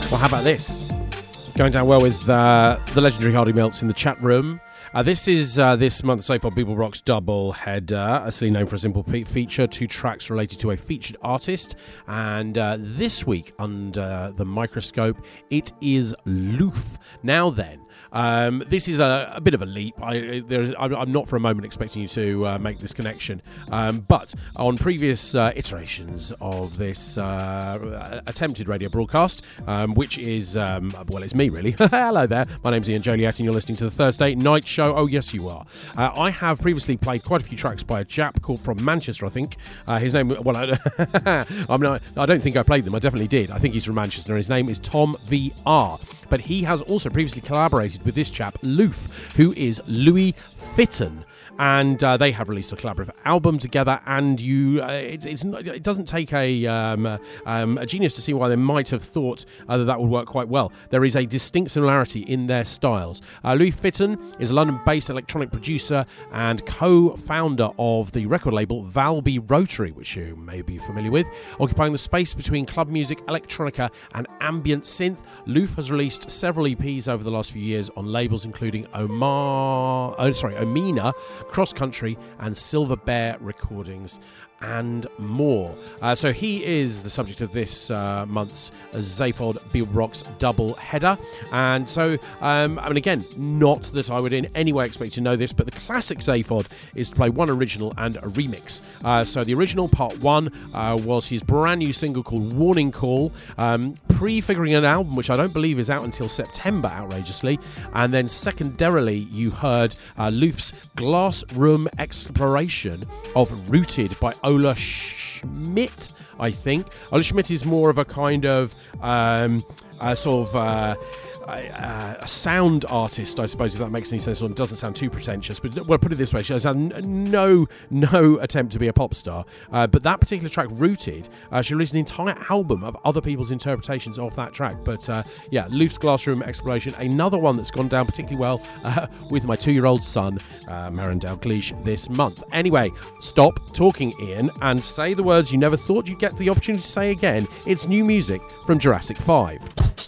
Well, how about this? Going down well with the legendary Hardy Melts in the chat room. This is this month's Zaphod People Rocks double header, asli known for a simple feature, 2 tracks related to a featured artist. And this week, under the microscope, it is Loof. Now then, this is a bit of a leap. I'm not for a moment expecting you to make this connection. But on previous iterations of this attempted radio broadcast, which is, well, it's me really. Hello there. My name's Ian Joliet and you're listening to the Thursday Night Show. Oh, yes, you are. I have previously played quite a few tracks by a chap called from Manchester, I think. His name, well, I don't think I played them. I definitely did. I think he's from Manchester. His name is Tom VR. But he has also previously collaborated with this chap, Loof, who is Louis Fitton. And they have released a collaborative album together, and it doesn't take a genius to see why they might have thought that would work quite well. There is a distinct similarity in their styles. Louis Fitton is a London-based electronic producer and co-founder of the record label Valby Rotary, which you may be familiar with, occupying the space between club music, electronica, and ambient synth. Loof has released several EPs over the last few years on labels including Omina, Cross Country, and Silver Bear Recordings, and more. So he is the subject of this month's Zaphod People Rocks double header. And so, again, not that I would in any way expect you to know this, but the classic Zaphod is to play one original and a remix. So the original, part 1, was his brand new single called Warning Call, prefiguring an album which I don't believe is out until September, outrageously. And then secondarily, you heard Loof's Glass Room exploration of Rooted by Ola Schmidt, I think. Ola Schmidt is more of a kind of a sound artist, I suppose, if that makes any sense, or doesn't sound too pretentious. But well, put it this way, she has had no attempt to be a pop star. But that particular track, Rooted, she released an entire album of other people's interpretations of that track. But Loof's Glassroom Exploration, another one that's gone down particularly well with my 2-year-old son, Marin Dalgleish, this month. Anyway, stop talking, Ian, and say the words you never thought you'd get the opportunity to say again. It's new music from Jurassic 5.